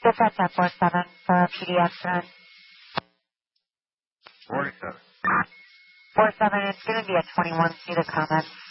Dispatch at 47 for a PD accident. 47. 47, it's going to be a 21 seated comment